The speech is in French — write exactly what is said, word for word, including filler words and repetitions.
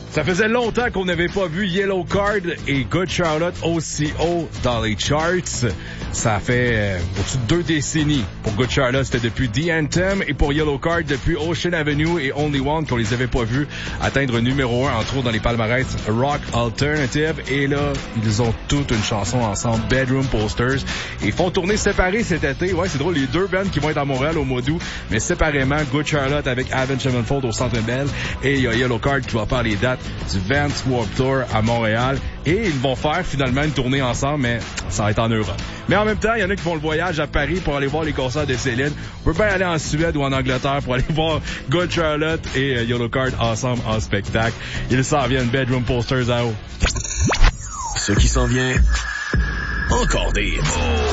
Ça faisait longtemps qu'on n'avait pas vu Yellow Card et Good Charlotte aussi haut dans les charts. Ça fait euh, au-dessus de deux décennies. Pour Good Charlotte, c'était depuis The Anthem, et pour Yellow Card, depuis Ocean Avenue et Only One, qu'on les avait pas vus atteindre numéro un, entre autres dans les palmarès Rock Alternative. Et là, ils ont toute une chanson ensemble, Bedroom Posters, et font tourner séparés cet été. Ouais, c'est drôle, les deux bands qui vont être à Montréal au mois d'août, mais séparément. Good Charlotte avec Avenged Sevenfold au Centre Bell, et il y a Yellow Card qui va faire les dates du Vans Warped Tour à Montréal, et ils vont faire finalement une tournée ensemble, mais ça va être en Europe. Mais en même temps, il y en a qui font le voyage à Paris pour aller voir les concerts de Céline. On peut bien aller en Suède ou en Angleterre pour aller voir Good Charlotte et euh, Yellow Card ensemble en spectacle. Ils s'en viennent, Bedroom Posters à haut. Ce qui s'en vient, encore des